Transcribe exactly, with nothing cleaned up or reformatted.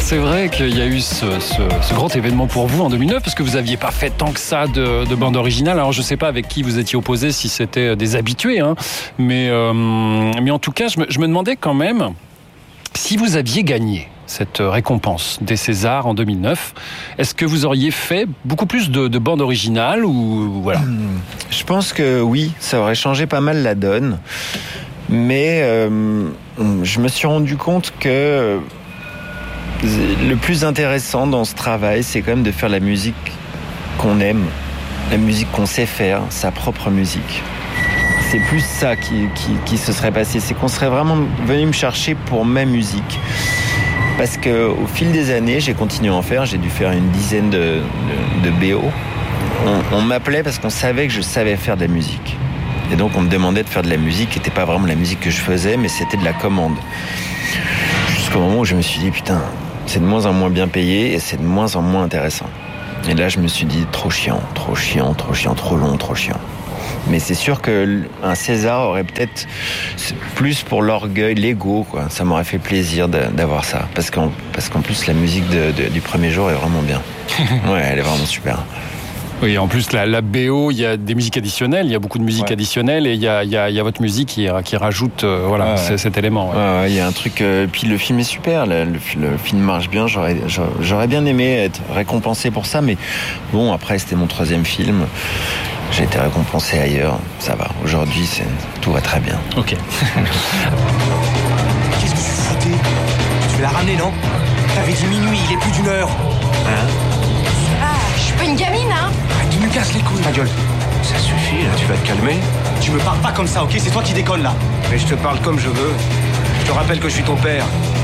c'est vrai qu'il y a eu ce, ce, ce grand événement pour vous en deux mille neuf, parce que vous n'aviez pas fait tant que ça de, de bande originale. Alors je ne sais pas avec qui vous étiez opposé, si c'était des habitués, hein. mais, euh, mais en tout cas, je me, je me demandais quand même si vous aviez gagné cette récompense des Césars en deux mille neuf, est-ce que vous auriez fait beaucoup plus de, de bandes originales ou voilà? Je pense que oui, ça aurait changé pas mal la donne. Mais euh, je me suis rendu compte que le plus intéressant dans ce travail, c'est quand même de faire la musique qu'on aime, la musique qu'on sait faire, sa propre musique. C'est plus ça qui, qui, qui se serait passé, c'est qu'on serait vraiment venu me chercher pour ma musique. Parce qu'au fil des années, j'ai continué à en faire, j'ai dû faire une dizaine de, de, de B O. On, on m'appelait parce qu'on savait que je savais faire de la musique. Et donc on me demandait de faire de la musique qui n'était pas vraiment la musique que je faisais, mais c'était de la commande. Jusqu'au moment où je me suis dit, putain, c'est de moins en moins bien payé et c'est de moins en moins intéressant. Et là je me suis dit, trop chiant, trop chiant, trop chiant, trop long, trop chiant. Mais c'est sûr qu'un César aurait peut-être plus pour l'orgueil, l'ego, quoi. Ça m'aurait fait plaisir d'avoir ça. Parce qu'en, parce qu'en plus, la musique de, de, du premier jour est vraiment bien. Ouais, elle est vraiment super. Oui, en plus, la, la B O, il y a des musiques additionnelles, il y a beaucoup de musiques ouais. additionnelles et il y a, il y a, il y a votre musique qui, qui rajoute euh, voilà, ouais, ouais. cet élément. Ouais. Ouais, ouais, il y a un truc. Euh, puis le film est super, le, le, le film marche bien. J'aurais, j'aurais bien aimé être récompensé pour ça, mais bon, après, c'était mon troisième film. J'ai été récompensé ailleurs, ça va. Aujourd'hui, c'est, tout va très bien. Ok. Qu'est-ce que tu foutais? Tu veux la ramener, non? T'avais dit minuit, il est plus d'une heure. Hein? Ah, je suis pas une gamine, hein? Arrête, tu me casses les couilles. Ta gueule. Ça suffit, là, tu vas te calmer. Tu me parles pas comme ça, ok? C'est toi qui déconnes, là. Mais je te parle comme je veux. Je te rappelle que je suis ton père.